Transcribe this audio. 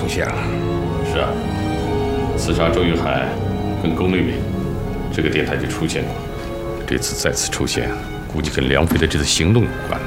现了。 是啊，刺杀周玉海跟龚丽丽这个电台就出现过，这次再次出现，估计跟梁飞的这次行动有关。